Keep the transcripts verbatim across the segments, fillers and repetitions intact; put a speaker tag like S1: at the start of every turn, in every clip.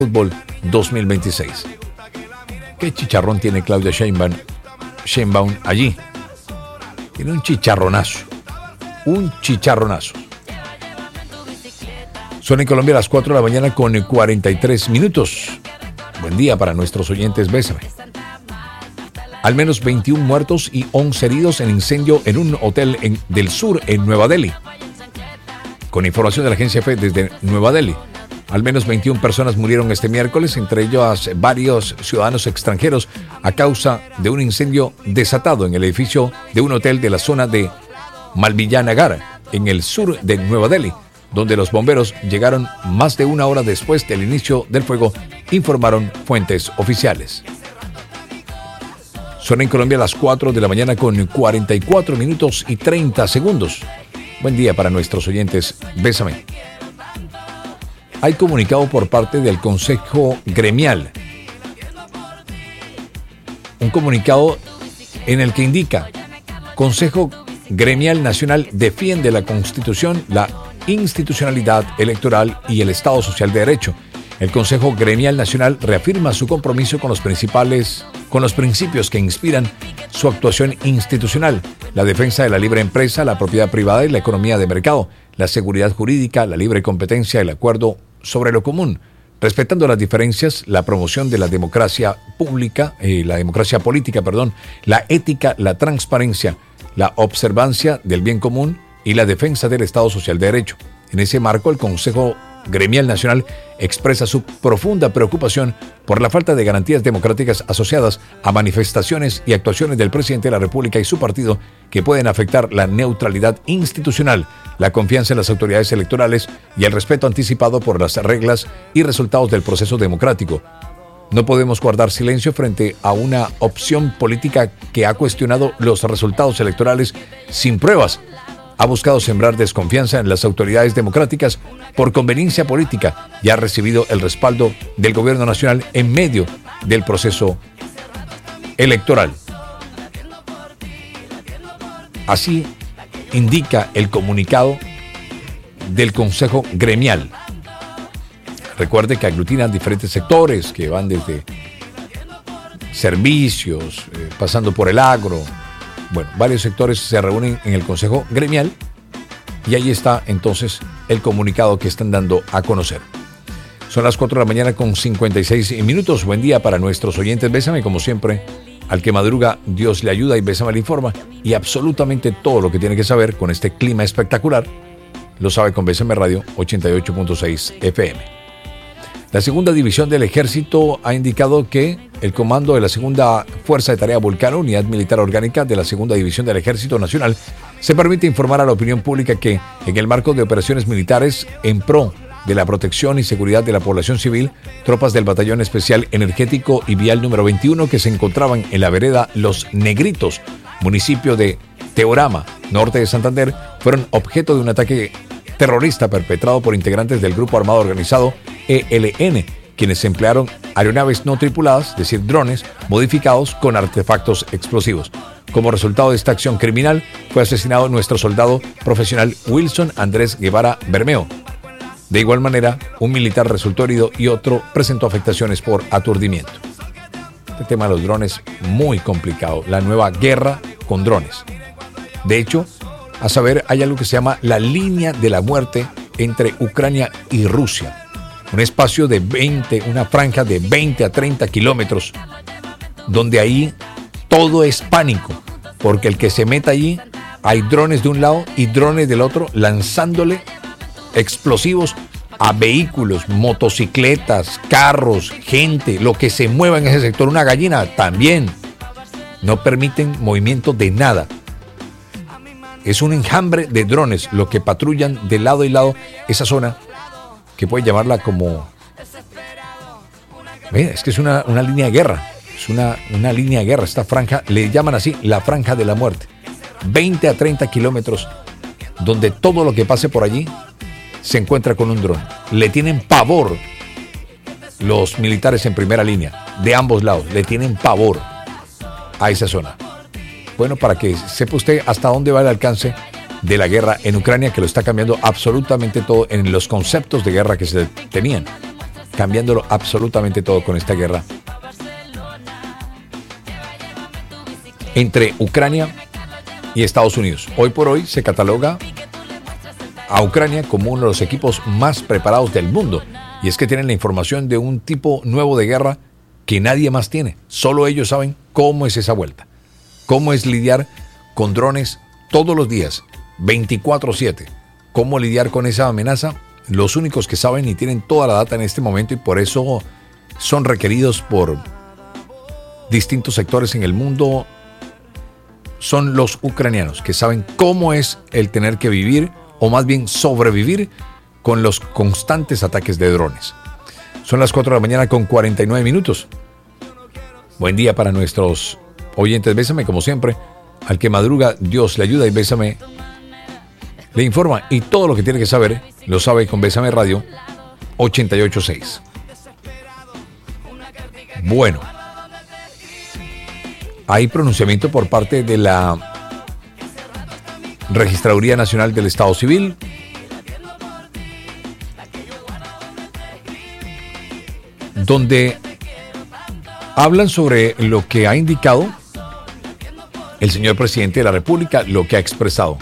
S1: Fútbol dos mil veintiséis. ¿Qué chicharrón tiene Claudia Sheinbaum, Sheinbaum allí? Tiene un chicharronazo. Un chicharronazo. Son en Colombia las cuatro de la mañana con cuarenta y tres minutos. Buen día para nuestros oyentes, bésame. Al menos veintiún muertos y once heridos en incendio en un hotel en, del sur en Nueva Delhi. Con información de la agencia F desde Nueva Delhi. Al menos veintiuna personas murieron este miércoles, entre ellos varios ciudadanos extranjeros, a causa de un incendio desatado en el edificio de un hotel de la zona de Malvillanagar, en el sur de Nueva Delhi, donde los bomberos llegaron más de una hora después del inicio del fuego, informaron fuentes oficiales. Son en Colombia las cuatro de la mañana con cuarenta y cuatro minutos y treinta segundos. Buen día para nuestros oyentes, bésame. Hay comunicado por parte del Consejo Gremial. Un comunicado en el que indica: Consejo Gremial Nacional defiende la Constitución, la institucionalidad electoral y el Estado Social de Derecho. El Consejo Gremial Nacional reafirma su compromiso con los principales, con los principios que inspiran su actuación institucional: la defensa de la libre empresa, la propiedad privada y la economía de mercado, la seguridad jurídica, la libre competencia, el acuerdo sobre lo común, respetando las diferencias, la promoción de la democracia pública, eh, la democracia política, perdón, la ética, la transparencia, la observancia del bien común y la defensa del Estado Social de Derecho. En ese marco, el Consejo Gremial Nacional expresa su profunda preocupación por la falta de garantías democráticas asociadas a manifestaciones y actuaciones del presidente de la República y su partido que pueden afectar la neutralidad institucional, la confianza en las autoridades electorales y el respeto anticipado por las reglas y resultados del proceso democrático. No podemos guardar silencio frente a una opción política que ha cuestionado los resultados electorales sin pruebas. Ha buscado sembrar desconfianza en las autoridades democráticas por conveniencia política y ha recibido el respaldo del gobierno nacional en medio del proceso electoral. Así indica el comunicado del Consejo Gremial. Recuerde que aglutinan diferentes sectores que van desde servicios, eh, pasando por el agro. Bueno, varios sectores se reúnen en el Consejo Gremial y ahí está entonces el comunicado que están dando a conocer. Son las cuatro de la mañana con cincuenta y seis minutos. Buen día para nuestros oyentes. Bésame, como siempre, al que madruga, Dios le ayuda y Bésame le informa. Y absolutamente todo lo que tiene que saber con este clima espectacular lo sabe con Bésame Radio ochenta y ocho punto seis F M. La segunda división del ejército ha indicado que el comando de la segunda Fuerza de Tarea Vulcano, unidad militar orgánica de la segunda división del Ejército Nacional, se permite informar a la opinión pública que, en el marco de operaciones militares en pro de la protección y seguridad de la población civil, tropas del Batallón Especial Energético y Vial número veintiuno que se encontraban en la vereda Los Negritos, municipio de Teorama, norte de Santander, fueron objeto de un ataque terrorista perpetrado por integrantes del grupo armado organizado E L N, quienes emplearon aeronaves no tripuladas, es decir, drones, modificados con artefactos explosivos. Como resultado de esta acción criminal, fue asesinado nuestro soldado profesional Wilson Andrés Guevara Bermeo. De igual manera, un militar resultó herido y otro presentó afectaciones por aturdimiento. Este tema de los drones, muy complicado. La nueva guerra con drones. De hecho, a saber, hay algo que se llama la línea de la muerte entre Ucrania y Rusia. Un espacio de veinte, una franja de veinte a treinta kilómetros, donde ahí todo es pánico, porque el que se meta allí, hay drones de un lado y drones del otro, lanzándole explosivos a vehículos, motocicletas, carros, gente, lo que se mueva en ese sector. Una gallina también. No permiten movimiento de nada. Es un enjambre de drones lo que patrullan de lado y lado esa zona, que puede llamarla como... Ve, es que es una, una línea de guerra. Es una, una línea de guerra. Esta franja, le llaman así, la franja de la muerte. veinte a treinta kilómetros, donde todo lo que pase por allí se encuentra con un dron. Le tienen pavor los militares en primera línea, de ambos lados. Le tienen pavor a esa zona. Bueno, para que sepa usted hasta dónde va el alcance de la guerra en Ucrania, que lo está cambiando absolutamente todo en los conceptos de guerra que se tenían. cambiándolo absolutamente todo con esta guerra entre Ucrania y Estados Unidos. Hoy por hoy se cataloga a Ucrania como uno de los equipos más preparados del mundo. Y es que tienen la información de un tipo nuevo de guerra que nadie más tiene. Solo ellos saben cómo es esa vuelta. Cómo es lidiar con drones todos los días, veinticuatro siete. Cómo lidiar con esa amenaza. Los únicos que saben y tienen toda la data en este momento, y por eso son requeridos por distintos sectores en el mundo, son los ucranianos, que saben cómo es el tener que vivir, o más bien sobrevivir, con los constantes ataques de drones. Son las cuatro de la mañana con cuarenta y nueve minutos. Buen día para nuestros oyentes. Bésame, como siempre, al que madruga, Dios le ayuda, y Bésame le informa, y todo lo que tiene que saber lo sabe con Bésame Radio ochenta y ocho punto seis. Bueno, hay pronunciamiento por parte de la Registraduría Nacional del Estado Civil, donde hablan sobre lo que ha indicado el señor presidente de la República, lo que ha expresado.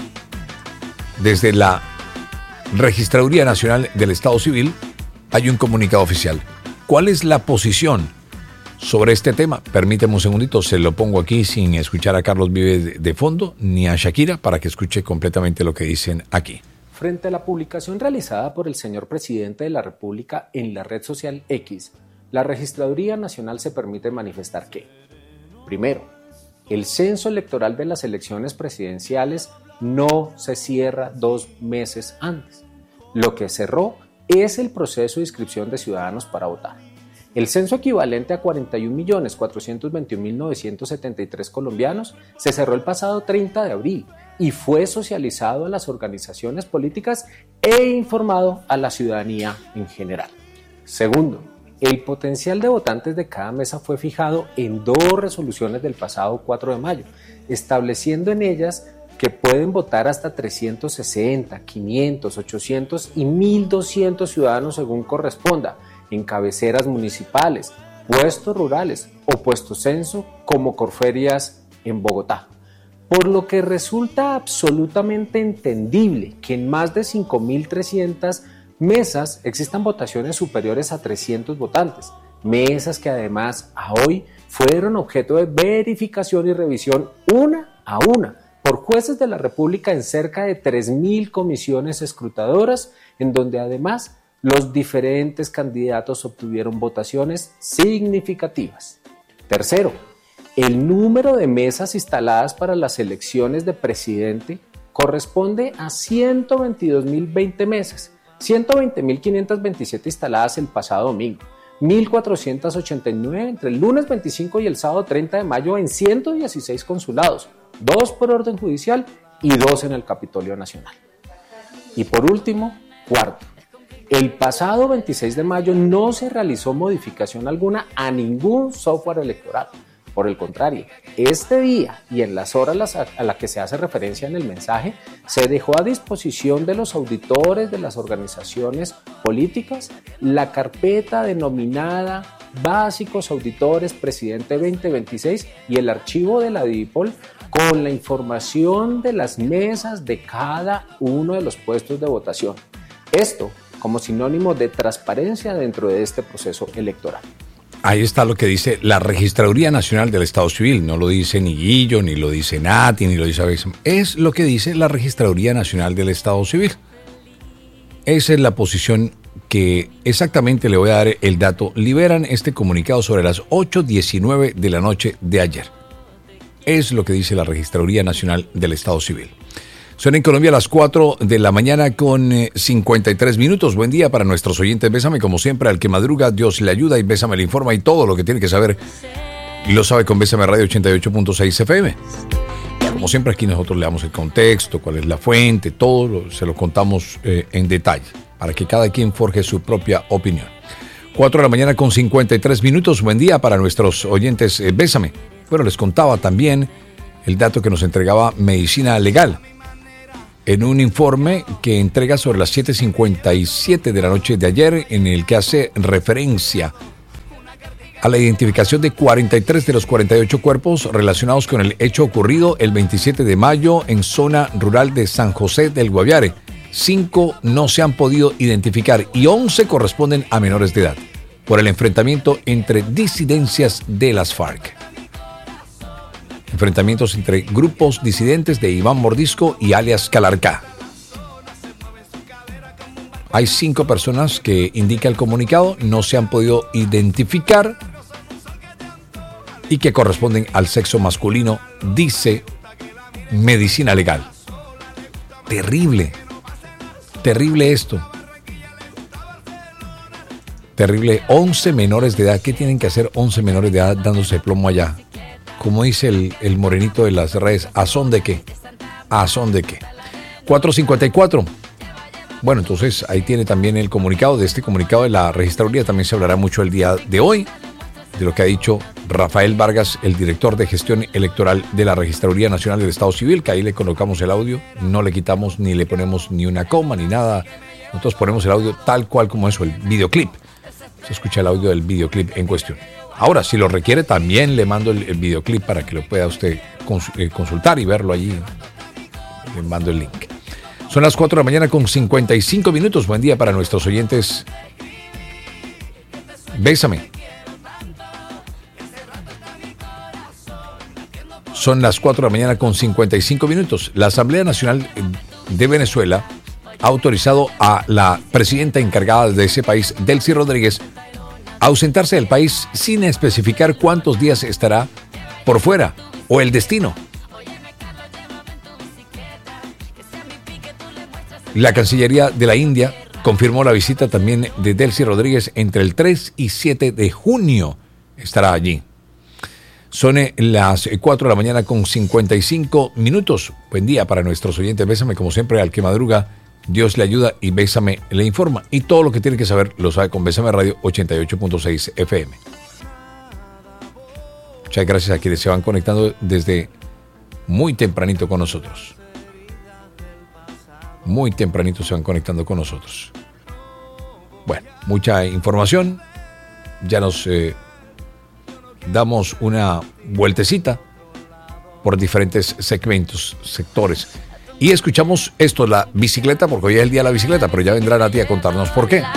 S1: Desde la Registraduría Nacional del Estado Civil hay un comunicado oficial. ¿Cuál es la posición sobre este tema? Permíteme un segundito, se lo pongo aquí sin escuchar a Carlos Vives de fondo, ni a Shakira, para que escuche completamente lo que dicen aquí.
S2: Frente a la publicación realizada por el señor presidente de la República en la red social X, la Registraduría Nacional se permite manifestar que, primero, el censo electoral de las elecciones presidenciales no se cierra dos meses antes. Lo que cerró es el proceso de inscripción de ciudadanos para votar. El censo equivalente a cuarenta y un millones cuatrocientos veintiún mil novecientos setenta y tres colombianos se cerró el pasado treinta de abril y fue socializado a las organizaciones políticas e informado a la ciudadanía en general. Segundo, el potencial de votantes de cada mesa fue fijado en dos resoluciones del pasado cuatro de mayo, estableciendo en ellas que pueden votar hasta trescientos sesenta, quinientos, ochocientos y mil doscientos ciudadanos según corresponda, en cabeceras municipales, puestos rurales o puestos censo como Corferias en Bogotá. Por lo que resulta absolutamente entendible que en más de cinco mil trescientas mesas existan votaciones superiores a trescientos votantes, mesas que además a hoy fueron objeto de verificación y revisión una a una por jueces de la República en cerca de tres mil comisiones escrutadoras, en donde además los diferentes candidatos obtuvieron votaciones significativas. Tercero, el número de mesas instaladas para las elecciones de presidente corresponde a ciento veintidós mil veinte mesas, ciento veinte mil quinientas veintisiete instaladas el pasado domingo, mil cuatrocientos ochenta y nueve entre el lunes veinticinco y el sábado treinta de mayo en ciento dieciséis consulados, dos por orden judicial y dos en el Capitolio Nacional. Y por último, cuarto, el pasado veintiséis de mayo no se realizó modificación alguna a ningún software electoral. Por el contrario, este día y en las horas a las que se hace referencia en el mensaje, se dejó a disposición de los auditores de las organizaciones políticas la carpeta denominada Básicos Auditores Presidente veinte veintiséis y el archivo de la DIPOL con la información de las mesas de cada uno de los puestos de votación. Esto como sinónimo de transparencia dentro de este proceso electoral.
S1: Ahí está lo que dice la Registraduría Nacional del Estado Civil. No lo dice ni Guillo, ni lo dice Nati, ni lo dice Abesam. Es lo que dice la Registraduría Nacional del Estado Civil. Esa es la posición que exactamente le voy a dar el dato. Liberan este comunicado sobre las ocho diecinueve de la noche de ayer. Es lo que dice la Registraduría Nacional del Estado Civil. Son en Colombia las cuatro de la mañana con cincuenta y tres minutos. Buen día para nuestros oyentes. Bésame, como siempre, al que madruga, Dios le ayuda, y Bésame le informa, y todo lo que tiene que saber y lo sabe con Bésame Radio ochenta y ocho punto seis F M. Como siempre, aquí nosotros le damos el contexto, cuál es la fuente, todo lo, se lo contamos eh, en detalle para que cada quien forje su propia opinión. cuatro de la mañana con cincuenta y tres minutos. Buen día para nuestros oyentes. Eh, Bésame. Bueno, les contaba también el dato que nos entregaba Medicina Legal. en un informe que entrega sobre las siete cincuenta y siete de la noche de ayer, en el que hace referencia a la identificación de cuarenta y tres de los cuarenta y ocho cuerpos relacionados con el hecho ocurrido el veintisiete de mayo en zona rural de San José del Guaviare. Cinco no se han podido identificar y once corresponden a menores de edad por el enfrentamiento entre disidencias de las FARC. Enfrentamientos entre grupos disidentes de Iván Mordisco y alias Calarcá. Hay cinco personas que indica el comunicado, no se han podido identificar y que corresponden al sexo masculino, dice Medicina Legal. Terrible, terrible esto. Terrible, once menores de edad. ¿Qué tienen que hacer once menores de edad dándose plomo allá? Como dice el, el morenito de las redes, ¿a son de qué? ¿A son de qué? cuatro cincuenta y cuatro. Bueno, entonces ahí tiene también el comunicado. De este comunicado de la registraduría también se hablará mucho el día de hoy, de lo que ha dicho Rafael Vargas, el director de gestión electoral de la Registraduría Nacional del Estado Civil, que ahí le colocamos el audio, no le quitamos ni le ponemos ni una coma ni nada. Nosotros ponemos el audio tal cual como eso, el videoclip. Se escucha el audio del videoclip en cuestión. Ahora, si lo requiere, también le mando el, el videoclip para que lo pueda usted cons- eh, consultar y verlo allí. Le mando el link. Son las cuatro de la mañana con cincuenta y cinco minutos. Buen día para nuestros oyentes. Bésame. Son las cuatro de la mañana con cincuenta y cinco minutos. La Asamblea Nacional de Venezuela ha autorizado a la presidenta encargada de ese país, Delcy Rodríguez, a ausentarse del país sin especificar cuántos días estará por fuera o el destino. La Cancillería de la India confirmó la visita también de Delcy Rodríguez entre el tres y siete de junio. Estará allí. Son las cuatro de la mañana con cincuenta y cinco minutos. Buen día para nuestros oyentes. Bésame, como siempre, al que madruga. Dios le ayuda y Bésame le informa. Y todo lo que tiene que saber lo sabe con Bésame Radio ochenta y ocho punto seis F M. Muchas gracias a quienes se van conectando desde muy tempranito con nosotros. Muy tempranito se van conectando con nosotros. Bueno, mucha información. Ya nos eh, damos una vueltecita por diferentes segmentos, sectores. Y escuchamos esto, la bicicleta, porque hoy es el día de la bicicleta, pero ya vendrá Nati a contarnos por qué.